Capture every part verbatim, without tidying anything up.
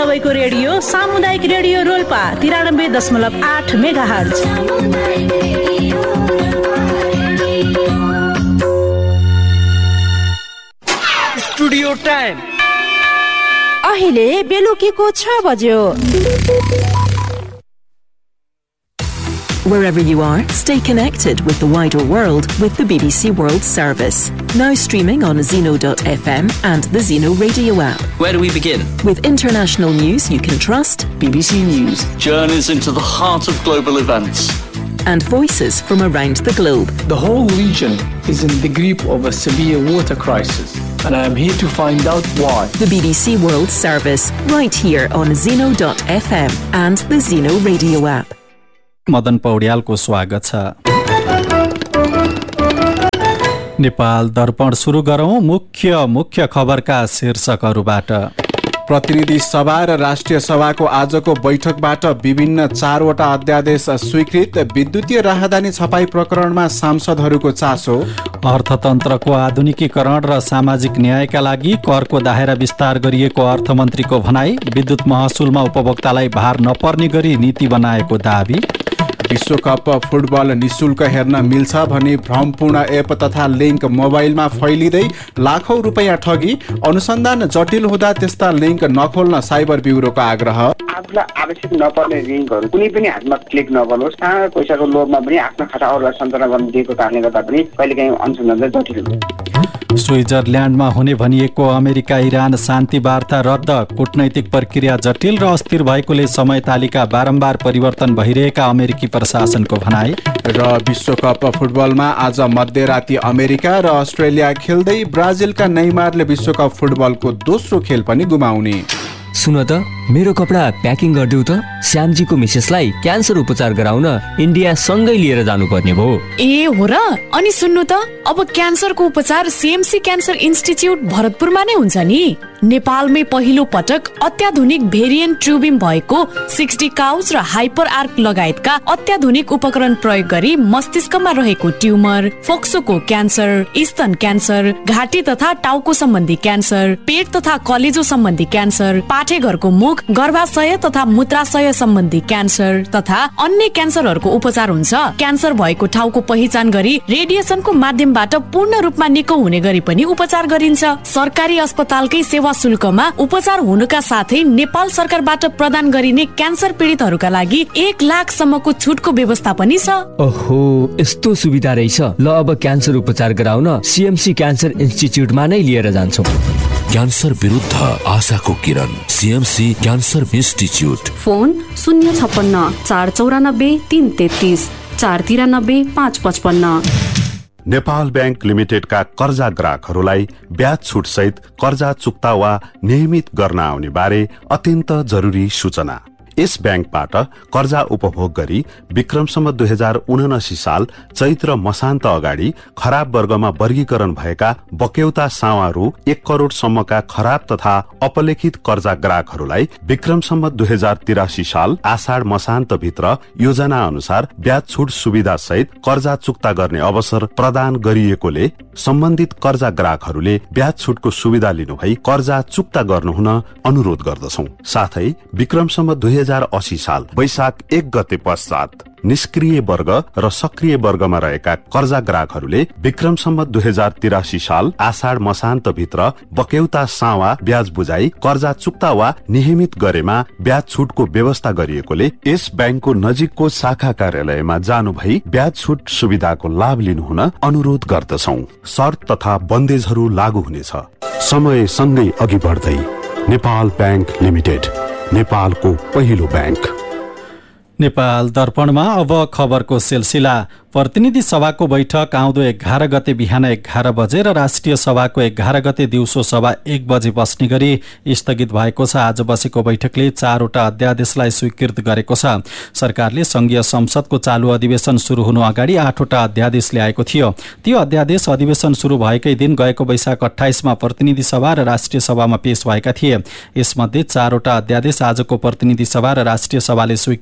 सबैको रेडियो सामुदायिक रेडियो रोल्पा तिरानब्बे दशमलव आठ मेगा हर्ज। स्टुडियो टाइम अहिले बेलुकीको छ बज्यो। Wherever you are, stay connected with the wider world with the B B C World Service. Now streaming on zeno dot f m and the Zeno radio app. Where do we begin? With international news you can trust, B B C News. Journeys into the heart of global events. And voices from around the globe. The whole region is in the grip of a severe water crisis, and I am here to find out why. The B B C World Service, right here on zeno dot f m and the Zeno radio app. Madan पौड्यालको स्वागत छ। नेपाल दर्पण सुरु गरौं मुख्य मुख्य खबरका शीर्षकहरूबाट। प्रतिनिधि सभा र राष्ट्रिय सभाको आजको बैठकबाट विभिन्न चारवटा अध्यादेश स्वीकृत। विद्युतीय राहदानी छपाई प्रकरणमा सांसदहरूको चासो। अर्थतन्त्रको आधुनिकीकरण र सामाजिक न्यायका लागि करको दायरा विस्तार गरिएको अर्थमन्त्रीको भनाई। विद्युत महसुलमा उपभोक्तालाई भार नपर्ने गरी नीति बनाएको दाबी। विश्वकप फुटबल निशुल्क हेर्न मिल्छ भनी भ्रमपूर्ण एप तथा लिङ्क मोबाइलमा फैलिँदै लाखौं रुपैयाँ ठगी। अनुसन्धान जटिल हुँदा त्यस्ता लिङ्क नखोल्न साइबर ब्युरोको आग्रह। आफूलाई आवश्यक नपर्ने लिङ्कहरू कुनै पनि हातमा क्लिक नगर्नुहोस्। सानो पैसाको लोभमा पनि आफ्नो खाता अरूलाई सञ्चालन गर्न दिएको कारणले गर्दा पनि कहिलेकाहीँ अनुसन्धान जटिल हुन्छ। स्विजरल्यान्डमा हुने भनिएको अमेरिका इरान शान्ति वार्ता रद्द। कूटनैतिक प्रक्रिया जटिल र अस्थिर भएकोले समय तालिका बारम्बार परिवर्तन भइरहेका अमेरिकी प्रशासनको भनाई। र विश्वकप फुटबलमा आज मध्यराती अमेरिका र अस्ट्रेलिया खेल्दै ब्राजिलका नेइमारले विश्वकप फुटबलको दोस्रो खेल पनि गुमाउने। सुन त मेरो कपडा प्याकिङ गरिदेऊ त। श्यामजीको मिसेसलाई क्यान्सर उपचार गराउन इन्डिया सँगै लिएर जानुपर्ने भयो। ए हो र? अनि सुन्नु त, अब क्यान्सरको उपचार सीएमसी क्यान्सर इन्स्टिच्युट भरतपुरमा नै हुन्छ नि। नेपालमै पहिलो पटक अत्याधुनिक भेरिएन्ट ट्युबिम भएको सिक्सटी काउच र हाइपर आर्क लगायतका अत्याधुनिक उपकरण प्रयोग गरी मस्तिष्कमा रहेको ट्युमर, फोक्सोको क्यान्सर, स्तन क्यान्सर, घाँटी तथा टाउको सम्बन्धी क्यान्सर, पेट तथा कलेजो सम्बन्धी क्यान्सर, पाठेघरको मुख, गर्भाशय तथा मूत्राशय सम्बन्धी क्यान्सर तथा अन्य क्यान्सरहरूको उपचार हुन्छ। क्यान्सर भएको ठाउँको पहिचान गरी रेडिएसनको माध्यमबाट पूर्ण रूपमा निको हुने गरी पनि उपचार गरिन्छ। सरकारी अस्पतालकै सेवा शुल्कमा उपचार हुनुका साथै नेपाल सरकारबाट प्रदान गरिने क्यान्सर पीडितहरूका लागि एक लाख सम्मको छुटको व्यवस्था पनि छ। ओहो, यस्तो सुविधा रहेछ। ल अब क्यान्सर उपचार गराउन सीएमसी क्यान्सर इन्स्टिच्युटमा नै लिएर जान्छौँ। क्यान्सर विरुद्ध आशाको किरण, सीएमसी क्यान्सर इन्स्टिच्युट। फोन शून्य छप्पन्न चार चौरानब्बे तीन तेत्तीस चार तिरानब्बे पाँच पचपन्न। नेपाल ब्याङ्क लिमिटेडका कर्जा ग्राहकहरूलाई ब्याज छुट सहित कर्जा चुक्ता वा नियमित गर्न आउने बारे अत्यन्त जरुरी सूचना। यस ब्याङ्कबाट कर्जा उपभोग गरी विक्रमसम्म दुई हजार उनासी साल चैत्र मसान्त अगाडि खराब वर्गमा वर्गीकरण भएका बक्यौता सावा रु एक करोड़ सम्मका खराब तथा अपलेखित कर्जा ग्राहकहरूलाई विक्रमसम्म दुई हजार तिरासी साल आषाढ़ मसान्त भित्र योजना अनुसार ब्याज छुट सुविधा सहित कर्जा चुक्ता गर्ने अवसर प्रदान गरिएकोले सम्बन्धित कर्जा ग्राहकहरूले ब्याज छुटको सुविधा लिनुभई कर्जा चुक्ता गर्नुहुन अनुरोध गर्दछौ। साथै विक्रमसम्म दुई हजार अस्सी साल वैशाख एक गते पश्चात निष्क्रिय वर्ग र सक्रिय वर्गमा रहेका कर्जा ग्राहकहरूले विक्रमसम्म दुई हजार तिरासी साल आषाढ़ मसान्त भित्र बक्यौता सावा ब्याज बुझाई कर्जा चुक्ता वा नियमित गरेमा ब्याज छुटको व्यवस्था गरिएकोले यस ब्याङ्कको नजिकको शाखा कार्यालयमा जानु भई ब्याज छुट सुविधाको लाभ लिनुहुन अनुरोध गर्दछौ। शर्त तथा बन्देजहरू लागू हुनेछ। समय सँगै अघि बढ्दै नेपाल ब्याङ्क लिमिटेड, नेपालको पहिलो ब्याङ्क। नेपाल दर्पणमा अब खबरको सिलसिला। प्रतिनिधि सभाको बैठक आउँदो एघार गते बिहान एघार बजे र राष्ट्रिय सभाको एघार गते दिउँसो सभा एक बजे बस्ने गरी स्थगित भएको छ। आज बसेको बैठकले चारवटा अध्यादेशलाई स्वीकृत गरेको छ। सरकारले संघीय संसदको चालू अधिवेशन शुरू हुनु अगाडि आठवटा अध्यादेश ल्याएको थियो। त्यो अध्यादेश अधिवेशन शुरू भएकै दिन गएको वैशाख अठाइसमा प्रतिनिधि सभा र राष्ट्रिय सभामा पेश भएका थिए। यसमध्ये चारवटा अध्यादेश आजको प्रतिनिधि सभा र राष्ट्रिय सभाले स्वीकृत गरेको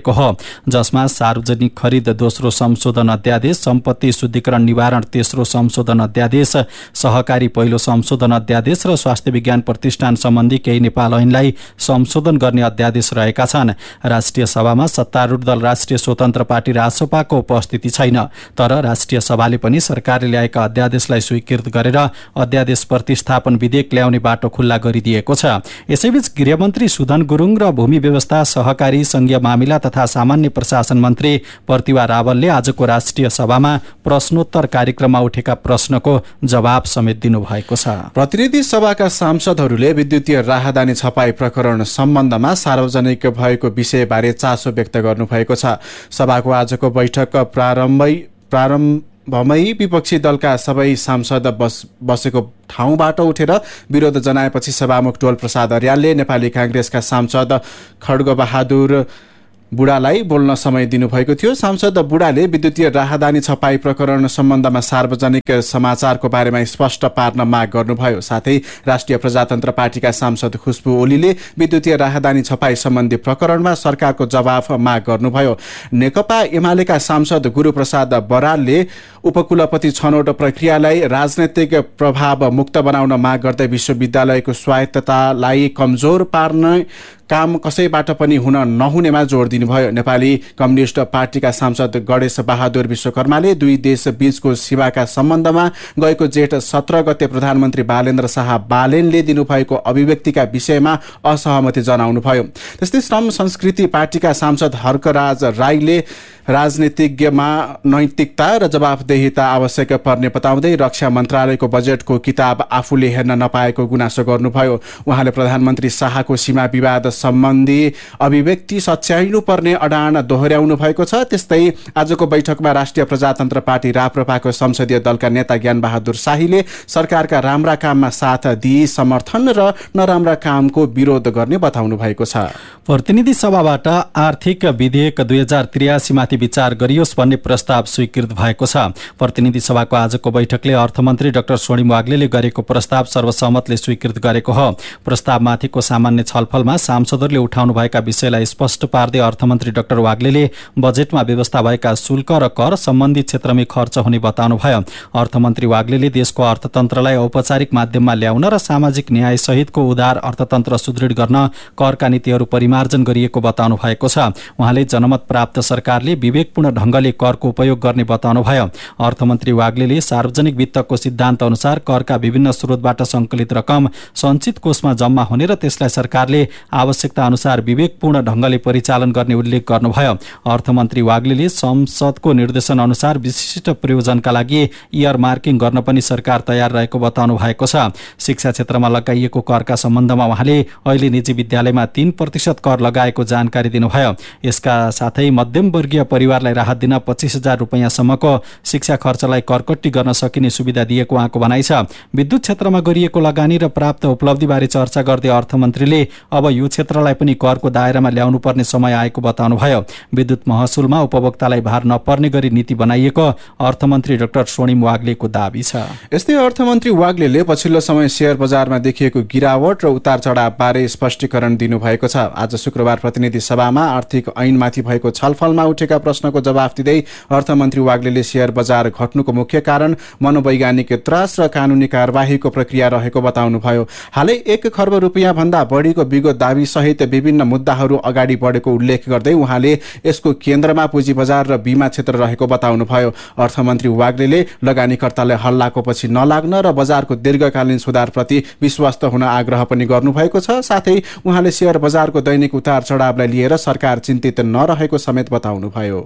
गरेको हो, जसमा सार्वजनिक खरिद दोस्रो संशोधन अध्यादेश, सम्पत्ति शुद्धिकरण निवारण तेस्रो संशोधन अध्यादेश, सहकारी पहिलो संशोधन अध्यादेश र स्वास्थ्य विज्ञान प्रतिष्ठान सम्बन्धी केही नेपाल ऐनलाई संशोधन गर्ने अध्यादेश रहेका छन्। राष्ट्रिय सभामा सत्तारूढ दल राष्ट्रिय स्वतन्त्र पार्टी रासपाको उपस्थिति छैन, तर राष्ट्रिय सभाले पनि सरकारले ल्याएका अध्यादेशलाई स्वीकृत गरेर अध्यादेश प्रतिस्थापन विधेयक ल्याउने बाटो खुल्ला गरिदिएको छ। यसैबीच गृहमन्त्री सुधन गुरुङ र भूमि व्यवस्था, सहकारी, संघीय मामिला तथा सामान्य प्रशासन मन्त्री प्रतिभा रावलले आजको राष्ट्रिय सभामा प्रश्नोत्तर कार्यक्रममा उठेका प्रश्नको जवाब समेत दिनुभएको छ। प्रतिनिधि सभाका सांसदहरूले विद्युतीय राहदानी छपाई प्रकरण सम्बन्धमा सार्वजनिक भएको विषयबारे चासो व्यक्त गर्नुभएको छ। सभाको आजको बैठक प्रारम्भै प्रारम्भमै विपक्षी दलका सबै सांसद बस बसेको ठाउँबाट उठेर विरोध जनाएपछि सभामुख टोल प्रसाद अर्यालले नेपाली कांग्रेसका सांसद खड्गबहादुर बुढालाई बोल्न समय दिनुभएको थियो। सांसद बुढाले विद्युतीय राहदानी छपाई प्रकरण सम्बन्धमा सार्वजनिक समाचारको बारेमा स्पष्ट पार्न माग गर्नुभयो। साथै राष्ट्रिय प्रजातन्त्र पार्टीका सांसद खुशबु ओलीले विद्युतीय राहदानी छपाई सम्बन्धी प्रकरणमा सरकारको जवाफ माग गर्नुभयो। नेकपा एमालेका सांसद गुरूप्रसाद बरालले उपकुलपति छनौट प्रक्रियालाई राजनैतिक प्रभाव मुक्त बनाउन माग गर्दै विश्वविद्यालयको स्वायत्ततालाई कमजोर पार्न काम कसैबाट पनि हुन नहुनेमा जोड दिनुभयो। नेपाली कम्युनिस्ट पार्टीका सांसद गणेश बहादुर विश्वकर्माले दुई देश बीचको सीमाका सम्बन्धमा गएको जेठ सत्र गते प्रधानमन्त्री बालेन्द्र शाह बालेनले दिनुभएको अभिव्यक्तिका विषयमा असहमति जनाउनुभयो। त्यस्तै श्रम संस्कृति पार्टीका सांसद हर्कराज राईले राजनीतिज्ञमा नैतिकता र जवाफदेहिता आवश्यक पर्ने बताउँदै रक्षा मन्त्रालयको बजेटको किताब आफूले हेर्न नपाएको गुनासो गर्नुभयो। उहाँले प्रधानमन्त्री शाहको सीमा विवाद सम्बन्धी अभिव्यक्ति सच्याइनु पर्ने अडान दोहोर्याउनु भएको छ। त्यस्तै आजको बैठकमा राष्ट्रिय प्रजातन्त्र पार्टी राप्रपाको संसदीय दलका नेता ज्ञान बहादुर शाहीले सरकारका राम्रा काममा साथ दिई समर्थन र नराम्रा कामको विरोध गर्ने बताउनु भएको छ। प्रतिनिधि सभाबाट आर्थिक विधेयक दुई हजार त्रियासी माथि विचार गरियोस् भन्ने प्रस्ताव स्वीकृत भएको छ। प्रतिनिधि सभाको आजको बैठकले अर्थमन्त्री डाक्टर स्वर्णिम वाग्लेले गरेको प्रस्ताव सर्वसम्मतले स्वीकृत गरेको हो। प्रस्तावमाथिको सामान्य छलफलमा सांसदहरूले उठाउनुभएका विषयलाई स्पष्ट पार्दै अर्थमन्त्री डाक्टर वाग्लेले बजेटमा व्यवस्था भएका शुल्क र कर सम्बन्धी क्षेत्रमै खर्च हुने बताउनुभयो। अर्थमन्त्री वाग्लेले देशको अर्थतन्त्रलाई औपचारिक माध्यममा ल्याउन र सामाजिक न्याय सहितको उदार अर्थतन्त्र सुदृढ गर्न करका नीतिहरू परिमार्जन गरिएको बताउनु भएको छ। उहाँले जनमत प्राप्त सरकारले विवेकपूर्ण ढंगले करको उपयोग गर्ने बताउनुभयो। अर्थमन्त्री वाग्लेले सार्वजनिक वित्तको सिद्धान्त अनुसार करका विभिन्न स्रोतबाट संकलित रकम सञ्चित कोषमा जम्मा हुने र त्यसलाई सरकारले आवश्यकता अनुसार विवेकपूर्ण ढंगले परिचालन गर्ने उल्लेख गर्नुभयो। अर्थमन्त्री वाग्लेले संसदको निर्देशन अनुसार विशिष्ट प्रयोजनका लागि इयर मार्किङ गर्न पनि सरकार तयार रहेको बताउनु भएको छ। शिक्षा क्षेत्रमा लगाइएको करका सम्बन्धमा उहाँले अहिले निजी विद्यालयमा तीन प्रतिशत कर लगाएको जानकारी दिनुभयो। यसका साथै मध्यम वर्गीय परिवारलाई राहत दिन पच्चीस हजार रुपियाँसम्मको शिक्षा खर्चलाई करकट्टी गर्न सकिने सुविधा दिएको उहाँको भनाइ छ। विद्युत क्षेत्रमा गरिएको लगानी र प्राप्त उपलब्धिबारे चर्चा गर्दै अर्थमन्त्रीले अब यो क्षेत्रलाई पनि करको दायरामा ल्याउनु पर्ने समय आएको बताउनुभयो। विद्युत महसुलमा उपभोक्तालाई भार नपर्ने गरी नीति बनाइएको अर्थमन्त्री डाक्टर स्वर्णिम वाग्लेको दाबी छ। यस्तै अर्थमन्त्री वाग्लेले पछिल्लो समय शेयर बजारमा देखिएको गिरावट र उतार चढाव बारे स्पष्टीकरण दिनुभएको छ। आज शुक्रबार प्रतिनिधि सभामा आर्थिक ऐनमाथि भएको छलफलमा उठेका प्रश्नको जवाफ दिँदै अर्थमन्त्री वाग्लेले शेयर बजार घट्नुको मुख्य कारण मनोवैज्ञानिक त्रास र कानूनी कार्यवाहीको प्रक्रिया रहेको बताउनुभयो। हालै एक खर्ब रुपियाँ भन्दा बढीको विगत दावी सहित विभिन्न मुद्दाहरू अगाडि बढेको उल्लेख गर्दै उहाँले यसको केन्द्रमा पुँजी बजार र बीमा क्षेत्र रहेको बताउनुभयो। अर्थमन्त्री वाग्लेले लगानीकर्तालाई हल्लाको पछि नलाग्न र बजारको दीर्घकालीन सुधारप्रति विश्वस्त हुन आग्रह पनि गर्नुभएको छ। साथै उहाँले शेयर बजारको दैनिक उतार चढावलाई लिएर सरकार चिन्तित नरहेको समेत बताउनुभयो।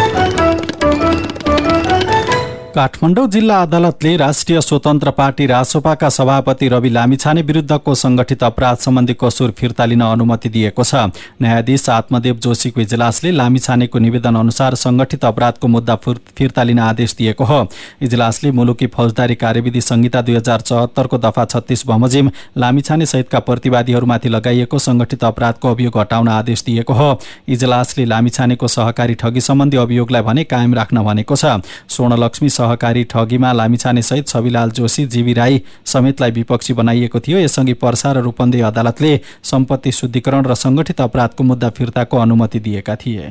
काठमाडौँ जिल्ला अदालतले राष्ट्रिय स्वतन्त्र पार्टी रासपाका सभापति रवि लामिछाने विरुद्धको संगठित अपराध सम्बन्धी कसुर फिर्ता लिन अनुमति दिएको छ। न्यायाधीश आत्मदेव जोशीको इजलासले लामिछानेको निवेदन अनुसार संगठित अपराधको मुद्दा फिर्ता लिन आदेश दिएको हो। इजलासले मुलुकी फौजदारी कार्यविधि संहिता दुई हजार चौहत्तरको दफा छत्तीस बमोजिम लामिछाने सहितका प्रतिवादीहरूमाथि लगाइएको संगठित अपराधको अभियोग हटाउन आदेश दिएको हो। इजलासले लामिछानेको सहकारी ठगी सम्बन्धी अभियोगलाई भने कायम राख्न भनेको छ। स्वर्णलक्ष्मी सहकारी ठगीमा लामिछाने सहित छविलाल जोशी, जीवी राई समेतलाई विपक्षी बनाइएको थियो। यसअघि पर्सा र रूपन्देही अदालतले सम्पत्ति शुद्धिकरण र संगठित अपराधको मुद्दा फिर्ताको अनुमति दिएका थिए।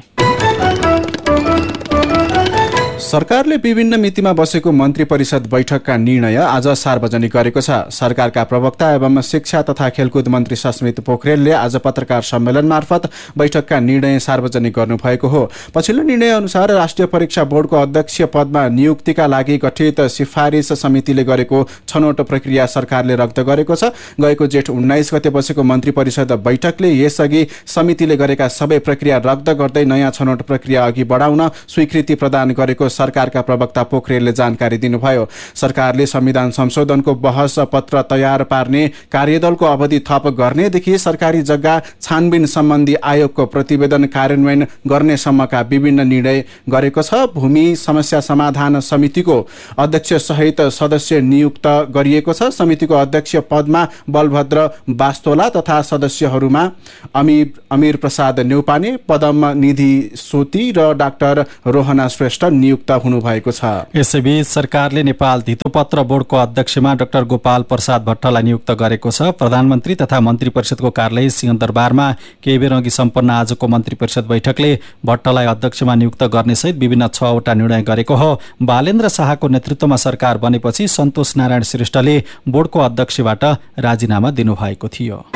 सरकारले विभिन्न मितिमा बसेको मन्त्री परिषद बैठकका निर्णय आज सार्वजनिक गरेको छ। सरकारका प्रवक्ता एवं शिक्षा तथा खेलकुद मन्त्री सस्मित पोखरेलले आज पत्रकार सम्मेलन मार्फत बैठकका निर्णय सार्वजनिक गर्नुभएको हो। पछिल्लो निर्णय अनुसार राष्ट्रिय परीक्षा बोर्डको अध्यक्ष पदमा नियुक्तिका लागि गठित सिफारिस समितिले गरेको छनौट प्रक्रिया सरकारले रद्द गरेको छ। गएको जेठ उन्नाइस गते बसेको मन्त्री परिषद बैठकले यसअघि समितिले गरेका सबै प्रक्रिया रद्द गर्दै नयाँ छनौट प्रक्रिया अघि बढाउन स्वीकृति प्रदान गरेको सरकारका प्रवक्ता पोखरेलले जानकारी दिनुभयो। सरकारले संविधान संशोधनको बहस पत्र तयार पार्ने कार्यदलको अवधि थप गर्नेदेखि सरकारी जग्गा छानबिन सम्बन्धी आयोगको प्रतिवेदन कार्यान्वयन गर्नेसम्मका विभिन्न निर्णय गरेको छ। भूमि समस्या समाधान समितिको अध्यक्ष सहित सदस्य नियुक्त गरिएको छ। समितिको अध्यक्ष पदमा बलभद्र बास्तोला तथा सदस्यहरूमा अमीर अमीर प्रसाद न्यौपाने, पदम निधि सोती र डाक्टर रोहना श्रेष्ठ नियुक्त हुनुभएको छ। यसैबीच सरकारले नेपाल धितोपत्र बोर्डको अध्यक्षमा डाक्टर गोपाल प्रसाद भट्टलाई नियुक्त गरेको छ। प्रधानमन्त्री तथा मन्त्री परिषदको कार्यालय सिंहदरबारमा केही बेर अघि सम्पन्न आजको मन्त्री परिषद बैठकले भट्टलाई अध्यक्षमा नियुक्त गर्नेसहित विभिन्न छवटा निर्णय गरेको हो। बालेन्द्र शाहको नेतृत्वमा सरकार बनेपछि सन्तोष नारायण श्रेष्ठले बोर्डको अध्यक्षबाट राजीनामा दिनुभएको थियो।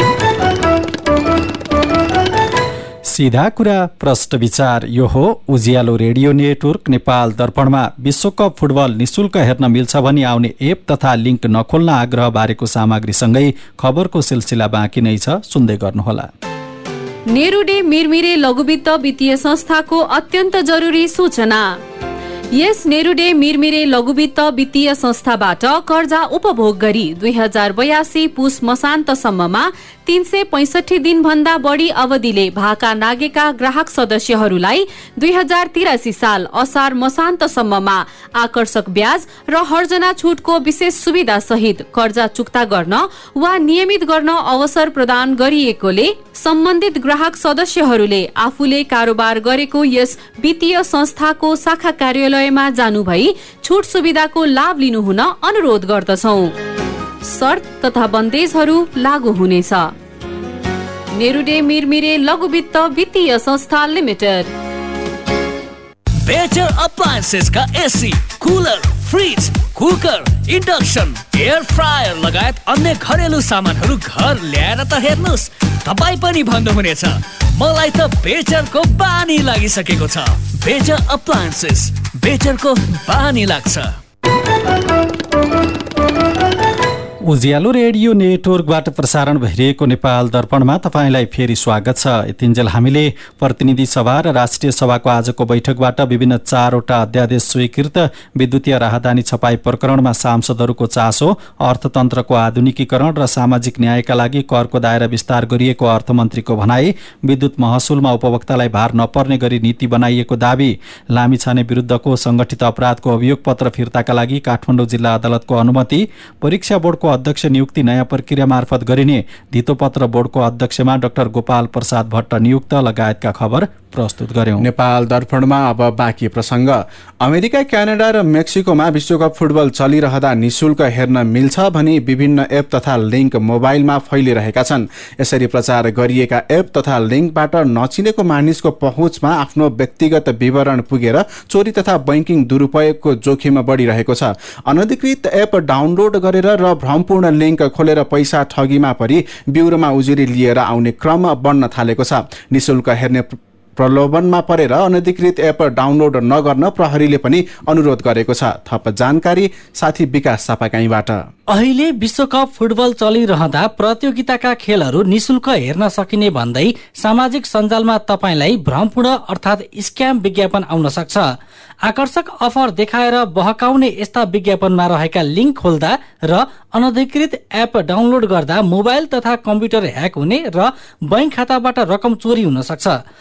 सीधा कुरा प्रश्न विचार, यो हो उज्यालो रेडियो नेटवर्क। नेपाल दर्पणमा विश्वकप फुटबल निशुल्क हेर्न मिल्छ भनी आउने एप तथा लिङ्क नखोल्न आग्रह बारेको सामग्रीसँगै खबरको सिलसिला बाँकी नै छ, सुन्दै गर्नुहोला। नेरुडे मिरमिरे लघुवित्त वित्तीय संस्थाको अत्यन्त जरुरी सूचना। यस नेरुडे मिरमिरे लघुवित्त वित्तीय संस्थाबाट कर्जा उपभोग गरी दुई हजार बयासी पुस मसान्तसम्ममा तीन सय पैंसठी दिन भन्दा बढ़ी अवधिले भाका नागेका ग्राहक सदस्यहरूलाई दुई हजार तिरासी साल असार मसान्तसम्ममा आकर्षक ब्याज र हर्जना छुटको विशेष सुविधा सहित कर्जा चुक्ता गर्न वा नियमित गर्न अवसर प्रदान गरिएकोले सम्बन्धित ग्राहक सदस्यहरूले आफूले कारोबार गरेको यस वित्तीय संस्थाको शाखा कार्यालयमा जानु भई छुट सुविधाको लाभ लिनुहुन अनुरोध गर्दछौं। शर्त तथा बन्देजहरू लागू हुनेछ। नेरुडे मिरमिरे लघुवित्त वित्तीय संस्था लिमिटेड। बेटर अप्लायन्सेस का AC, cooler, fridge, cooker, induction, air fryer लगायत अन्य घरेलु सामानहरू घर ल्याएर त हेर्नुस्, तपाई पनि भन्नुहुनेछ मलाई त बेटरको बानी लागिसकेको छ। बेटर अप्लायन्सेस, बेटरको बानी लाग्छ। उज्यालो रेडियो नेटवर्कबाट प्रसारण भइरहेको नेपाल दर्पणमा तपाईँलाई फेरि स्वागत छ। यतिन्जेल हामीले प्रतिनिधि सभा र राष्ट्रिय सभाको आजको बैठकबाट विभिन्न चारवटा अध्यादेश स्वीकृत, विद्युतीय राहदानी छपाई प्रकरणमा सांसदहरूको चासो, अर्थतन्त्रको आधुनिकीकरण र सामाजिक न्यायका लागि करको दायरा विस्तार गरिएको अर्थमन्त्रीको भनाई, विद्युत महसुलमा उपभोक्तालाई भार नपर्ने गरी नीति बनाइएको दावी, लामिछाने विरुद्धको संगठित अपराधको अभियोग पत्र फिर्ताका लागि काठमाडौँ जिल्ला अदालतको अनुमति, परीक्षा बोर्डको अध्यक्ष नियुक्ति नयाँ प्रक्रिया मार्फत गरिने, धितोपत्र बोर्डको अध्यक्षमा डाक्टर गोपाल प्रसाद भट्ट नियुक्त लगायतका खबर प्रस्तुत गर्यौं। नेपाल दर्पणमा अब बाँकी प्रसंग। अमेरिका, क्यानाडा र मेक्सिकोमा विश्वकप फुटबल चलिरहँदा निशुल्क हेर्न मिल्छ भनी विभिन्न एप तथा लिङ्क मोबाइलमा फैलिरहेका छन्। यसरी प्रचार गरिएका एप तथा लिङ्कबाट नचिनेको मानिसको पहुँचमा आफ्नो व्यक्तिगत विवरण पुगेर चोरी तथा बैंकिङ दुरुपयोगको जोखिम बढिरहेको छ। अनधिकृत एप डाउनलोड गरेर र भ्रमपूर्ण लिङ्क खोलेर पैसा ठगीमा परि ब्युरोमा उजुरी लिएर आउने क्रम बढ्न थालेको छ। निशुल्क हेर्ने प्रलोभनमा परेर अनधिकृत एप डाउनलोड नगर्न प्रहरीले पनि अनुरोध गरेको छ। थप जानकारी साथी विकास सापाकाईबाट। अहिले विश्वकप फुटबल चलिरहँदा प्रतियोगिताका खेलहरू निशुल्क हेर्न सकिने भन्दै सामाजिक सञ्जालमा तपाईलाई भ्रमपूर्ण अर्थात् स्क्याम विज्ञापन आउन सक्छ। आकर्षक अफर देखाएर बहकाउने यस्ता विज्ञापनमा रहेका लिङ्क खोल्दा र अनधिकृत एप डाउनलोड गर्दा मोबाइल तथा कम्प्युटर ह्याक हुने र बैंक खाताबाट रकम चोरी हुन सक्छ। प्रहरी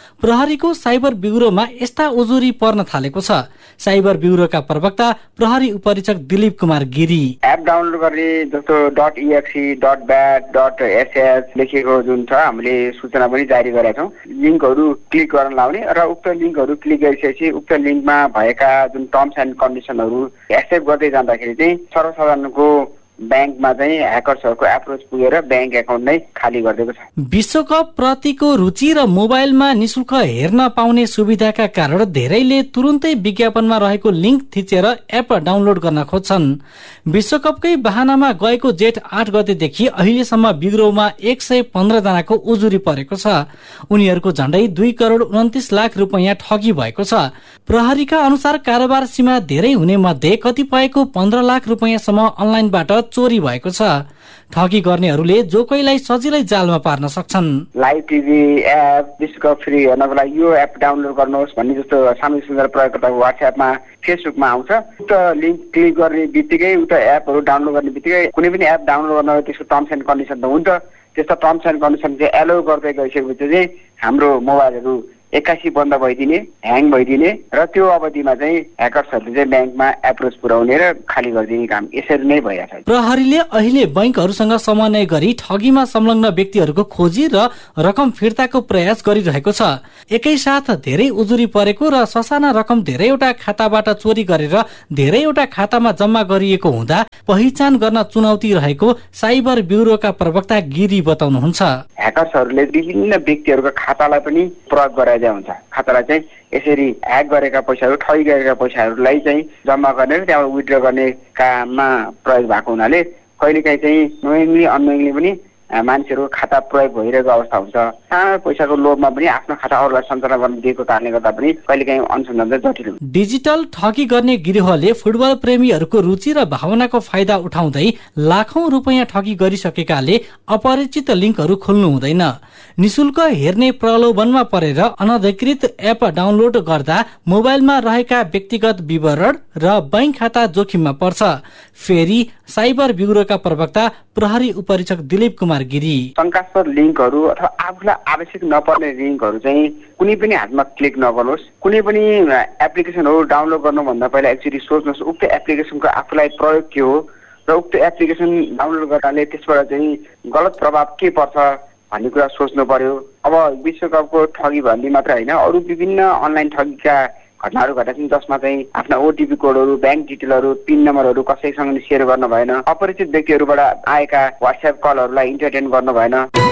प्रहरीको साइबर ब्युरोमा यस्ता उजुरी पर्न थालेको छ। साइबर ब्युरोका प्रवक्ता प्रहरी उपरीक्षक दिलीप कुमार गिरी, एप डाउनलोड गर्ने जस्तो dot इएक्सी dot bat dot SS लेखेको जुन छ हामीले सूचना पनि जारी गरेका छौँ। लिङ्कहरू क्लिक गर्न लाउने र उक्त लिङ्कहरू क्लिक गरिसकेपछि उक्त लिङ्कमा भएका जुन टर्म्स एन्ड कन्डिसनहरू एक्सेप्ट गर्दै जाँदाखेरि चाहिँ सर्वसाधारणको ब्याङ्कमा चाहिँ ह्याकर्सहरूको एप्रोच पुगेर ब्याङ्क एकाउन्ट नै खाली गरिदिएको छ। विश्वकप प्रतिको रुचि र मोबाइलमा निशुल्क हेर्न पाउने सुविधाका कारण धेरैले तुरुन्तै विज्ञापनमा रहेको लिङ्क थिचेर एप डाउनलोड गर्न खोज्छन्। विश्वकपकै बहानामा गएको जेठ आठ गतेदेखि अहिलेसम्म ब्युरोमा एक सय पन्ध्र जनाको उजुरी परेको छ। उनीहरूको झण्डै दुई करोड उन्तिस लाख रुपियाँ ठगी भएको छ। प्रहरीका अनुसार कारोबार सीमा धेरै हुने मध्ये कतिपयको पन्ध्र लाख रुपियाँसम्म अनलाइनबाट चोरी भएको छ। ठगी गर्नेहरूले जो कोहीलाई सजिलै जालमा पार्न सक्छन्। लाइभ टिभी एप विश्वकप फ्री हेर्नको लागि यो एप डाउनलोड गर्नुहोस् भन्ने जस्तो सामूहिक सञ्चार प्रयोगकर्ताको व्हाट्सएपमा फेसबुकमा आउँछ। उक्त लिङ्क क्लिक गर्ने बित्तिकै उक्त एपहरू डाउनलोड गर्ने बित्तिकै कुनै पनि एप डाउनलोड गर्न त्यसको टर्म्स एन्ड कन्डिसन त हुन्छ। त्यस्तो टर्म्स एन्ड कन्डिसन चाहिँ एलो गर्दै गइसकेपछि चाहिँ हाम्रो मोबाइलहरू एक्कासी बन्द भइदिने, ह्याङ भइदिने र त्यो अवधिमा चाहिँ ह्याकर्सहरूले चाहिँ ब्याङ्कमा एप्रोच पुर्याउने र खाली गरिदिने काम यसरी नै भइरहेको छ। प्रहरीले अहिले बैंकहरूसँग समन्वय गरी ठगीमा संलग्न व्यक्तिहरूको खोजी र रकम फिर्ताको प्रयास गरिरहेको छ। एकैसाथ धेरै उजुरी परेको र ससाना रकम धेरैवटा खाताबाट चोरी गरेर धेरैवटा खातामा जम्मा गरिएको हुँदा पहिचान गर्न चुनौती रहेको साइबर ब्युरोका प्रवक्ता गिरी बताउनुहुन्छ। ह्याकर्सहरूले विभिन्न व्यक्तिहरूको खातालाई पनि प्रयोग गराइदिएको हुन्छ। खातालाई चाहिँ यसरी ह्याक गरेका पैसाहरू, ठगी गरेका पैसाहरूलाई चाहिँ जम्मा गर्ने र त्यहाँबाट विथड्र गर्ने काममा प्रयोग भएको हुनाले कहिलेकाहीँ चाहिँ नोइङली अननोइङली पनि मान्छेहरूको खाता प्रयोग भइरहेको अवस्था हुन्छ। सानो पैसाको लोभमा पनि आफ्नो खाता अरूलाई सञ्चालन गर्न दिएको कारणले गर्दा पनि कहिलेकाहीँ अनुसन्धान चाहिँ जटिल हुन्छ। डिजिटल ठगी गर्ने गिरोहले फुटबल प्रेमीहरूको रुचि र भावनाको फाइदा उठाउँदै लाखौं रुपियाँ ठगी गरिसकेकाले अपरिचित लिङ्कहरू खोल्नु हुँदैन। निशुल्क हेर्ने प्रलोभनमा परेर अनधिकृत एप डाउनलोड गर्दा मोबाइलमा रहेका व्यक्तिगत विवरण र बैंक खाता जोखिममा पर्छ। फेरि साइबर ब्युरोका प्रवक्ता प्रहरी उपरीक्षक दिलीप कुमार गिरी, शंकास्पद लिङ्कहरू अथवा आफूलाई आवश्यक नपर्ने लिङ्कहरू चाहिँ कुनै पनि हातमा क्लिक नगर्नुहोस्। कुनै पनि एप्लिकेसनहरू डाउनलोड गर्नुभन्दा पहिला एकचोटि सोच्नुहोस् उक्त एप्लिकेसनको आफूलाई प्रयोग के हो र उक्त एप्लिकेसन डाउनलोड गर्नाले त्यसबाट चाहिँ गलत प्रभाव के पर्छ भन्ने कुरा सोच्नु पर्यो। अब विश्वकपको ठगी भन्ने मात्र होइन, अरू विभिन्न अनलाइन ठगीका घटनाहरू घटेका छन् जसमा चाहिँ आफ्ना ओटिपी कोडहरू, ब्याङ्क डिटेलहरू, पिन नम्बरहरू कसैसँग सेयर गर्न भएन। अपरिचित व्यक्तिहरूबाट आएका व्हाट्सएप कलहरूलाई इन्टरटेन गर्नु भएन।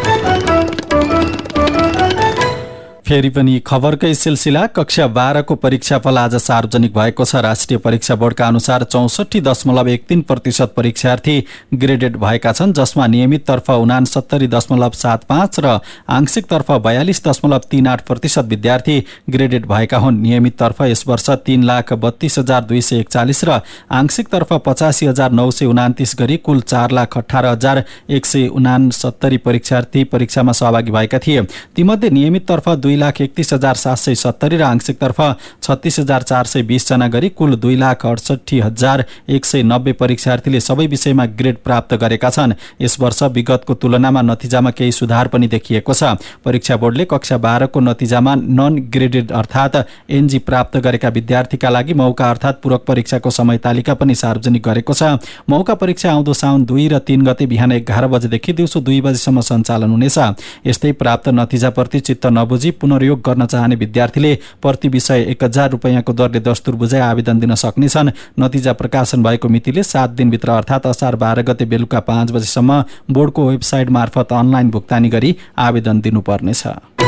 फेरि पनि खबरकै सिलसिला। कक्षा बाह्रको परीक्षाफल आज सार्वजनिक भएको छ। राष्ट्रिय परीक्षा बोर्डका अनुसार चौसठी दशमलव एक तीन प्रतिशत परीक्षार्थी ग्रेडेड भएका छन्, जसमा नियमित तर्फ उनासत्तरी दशमलव सात पाँच र आंशिक तर्फ बयालिस दशमलव तीन आठ प्रतिशत विद्यार्थी ग्रेडेड भएका हुन्। नियमित तर्फ यस वर्ष तीन लाख बत्तीस हजार दुई सय एकचालिस र आंशिक तर्फ पचासी हजार नौ सय उनातिस गरी कुल चार लाख अठारह हजार एक सय उनासत्तरी परीक्षार्थी परीक्षामा सहभागी भएका थिए। तीमध्ये नियमित तर्फ दुई लाख एकतीस हजार सात सय सत्तरी र आंशिक तर्फ छत्तीस हजार चार सय बीस जना गरी कुल दुई लाख अडसठी हजार एक सय नब्बे परीक्षार्थीले सबै विषयमा ग्रेड प्राप्त गरेका छन्। यस वर्ष विगतको तुलनामा नतिजामा केही सुधार पनि देखिएको छ। परीक्षा बोर्डले कक्षा बाह्रको नतिजामा नन ग्रेडेड अर्थात् एनजी प्राप्त गरेका विद्यार्थीका लागि मौका अर्थात् पूरक परीक्षाको समय तालिका पनि सार्वजनिक गरेको छ। मौका परीक्षा आउँदो साउन दुई र तीन गते बिहान एघार बजेदेखि दिउँसो दुई बजेसम्म सञ्चालन हुनेछ। यस्तै प्राप्त नतिजाप्रति चित्त नबुझी पुनर्योग गर्न चाहने विद्यार्थीले प्रति विषय एक हजार रुपियाँको दरले दस्तुर बुझाइ आवेदन दिन सक्नेछन्। नतिजा प्रकाशन भएको मितिले सात दिनभित्र अर्थात् असार बाह्र गते बेलुका पाँच बजेसम्म बोर्डको वेबसाइट मार्फत अनलाइन भुक्तानी गरी आवेदन दिनुपर्नेछ।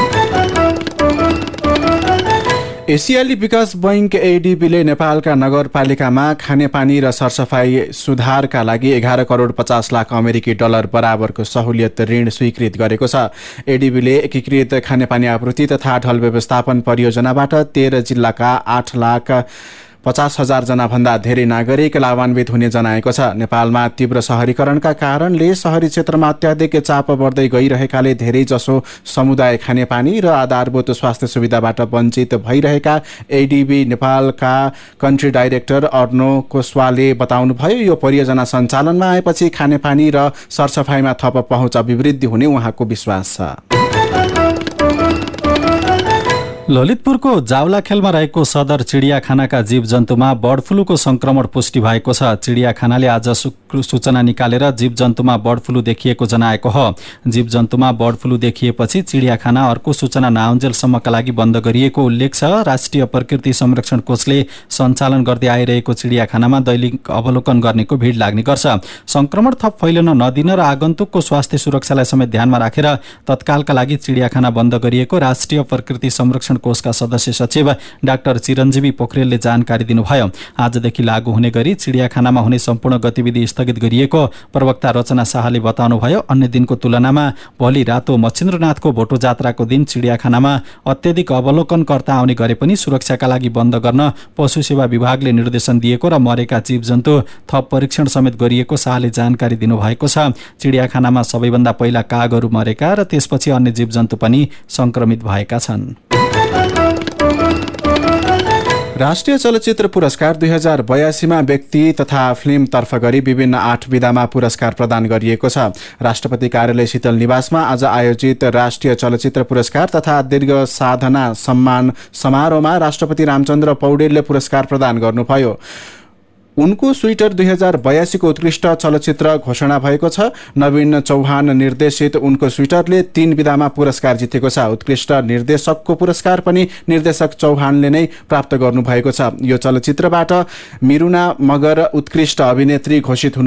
एसियाली विकास बैंक एडिबीले नेपालका नगरपालिकामा खानेपानी र सरसफाई सुधारका लागि एघार करोड पचास लाख अमेरिकी डलर बराबरको सहुलियत ऋण स्वीकृत गरेको छ। एडिबीले एकीकृत खानेपानी आपूर्ति तथा ढल व्यवस्थापन परियोजनाबाट तेह्र जिल्लाका आठ लाख पचास हजार जना भन्दा धेरै नागरिक लाभान्वित हुने जनाएको छ। नेपालमा तीव्र शहरीकरणका कारणले शहरी क्षेत्रमा अत्याधिक चाप बढ्दै गइरहेकाले धेरै जसो समुदाय खानेपानी र आधारभूत स्वास्थ्य सुविधाबाट वञ्चित भइरहेका एडिबी नेपालका कन्ट्री डाइरेक्टर अर्नो कोस्वाले बताउनुभयो। यो परियोजना सञ्चालनमा आएपछि खानेपानी र सरसफाइमा थप पहुँच अभिवृद्धि हुने उहाँको विश्वास छ। ललितपुरको जावलाखेलमा रहेको सदर चिडियाखानाका जीव जन्तुमा बर्ड फ्लूको संक्रमण पुष्टि भएको छ। चिडियाखानाले आज सूचना निकालेर जीव जन्तुमा बर्ड फ्लू देखिएको जनाएको हो। जीव जन्तुमा बर्ड फ्लू देखिएपछि चिडियाखाना अर्को सूचना नआउन्जेलसम्मका लागि बन्द गरिएको उल्लेख छ। राष्ट्रिय प्रकृति संरक्षण कोषले सञ्चालन गर्दै आइरहेको चिडियाखानामा दैनिक अवलोकन गर्नेको भिड लाग्ने गर्छ। संक्रमण थप फैलन नदिन र आगन्तुकको स्वास्थ्य सुरक्षालाई समेत ध्यानमा राखेर तत्कालका लागि चिडियाखाना बन्द गरिएको राष्ट्रिय प्रकृति संरक्षण कोषका सदस्य सचिव डाक्टर चिरञ्जीवी पोखरेलले जानकारी दिनुभयो। आजदेखि लागू हुने गरी चिडियाखानामा हुने सम्पूर्ण गतिविधि स्थगित गरिएको प्रवक्ता रचना शाहले बताउनुभयो। अन्य दिनको तुलनामा भोलि रातो मच्छिन्द्रनाथको भोटो जात्राको दिन चिडियाखानामा अत्यधिक अवलोकनकर्ता आउने गरे पनि सुरक्षाका लागि बन्द गर्न पशु सेवा विभागले निर्देशन दिएको र मरेका जीवजन्तु थप परीक्षण समेत गरिएको शाहले जानकारी दिनुभएको छ। चिडियाखानामा सबैभन्दा पहिला कागहरू मरेका र त्यसपछि अन्य जीवजन्तु पनि संक्रमित भएका छन्। राष्ट्रिय चलचित्र पुरस्कार दुई हजार बयासीमा व्यक्ति तथा फिल्मतर्फ गरी विभिन्न आठ विधामा पुरस्कार प्रदान गरिएको छ। राष्ट्रपति कार्यालय शीतल निवासमा आज आयोजित राष्ट्रिय चलचित्र पुरस्कार तथा दीर्घ साधना सम्मान समारोहमा राष्ट्रपति रामचन्द्र पौडेलले पुरस्कार प्रदान गर्नुभयो। उनको स्वेटर दुई हजार बयासीको उत्कृष्ट चलचित्र घोषणा भएको छ। नवीन चौहान निर्देशित उनको स्वेटरले तीन विधामा पुरस्कार जितेको छ। उत्कृष्ट निर्देशकको पुरस्कार पनि निर्देशक चौहानले नै प्राप्त गर्नुभएको छ। यो चलचित्रबाट मिरुना मगर उत्कृष्ट अभिनेत्री घोषित हुनु